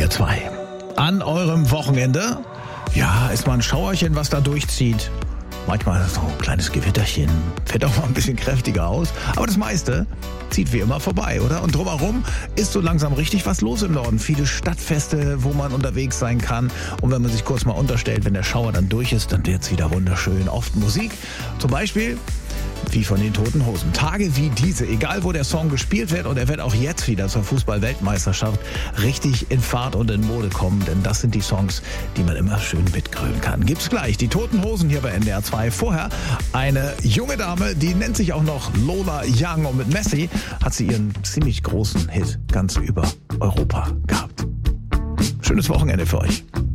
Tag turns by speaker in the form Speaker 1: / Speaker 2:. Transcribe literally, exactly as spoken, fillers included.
Speaker 1: R zwei. An eurem Wochenende, ja, ist mal ein Schauerchen, was da durchzieht. Manchmal so ein kleines Gewitterchen, fällt auch mal ein bisschen kräftiger aus. Aber das meiste zieht wie immer vorbei, oder? Und drumherum ist so langsam richtig was los im Norden. Viele Stadtfeste, wo man unterwegs sein kann. Und wenn man sich kurz mal unterstellt, wenn der Schauer dann durch ist, dann wird's wieder wunderschön. Oft Musik, zum Beispiel wie von den Toten Hosen. Tage wie diese, egal wo der Song gespielt wird, und er wird auch jetzt wieder zur Fußball-Weltmeisterschaft richtig in Fahrt und in Mode kommen, denn das sind die Songs, die man immer schön mitgrölen kann. Gibt's gleich die Toten Hosen hier bei N D R zwei. Vorher eine junge Dame, die nennt sich auch noch Lola Young, und mit Messi hat sie ihren ziemlich großen Hit ganz über Europa gehabt. Schönes Wochenende für euch.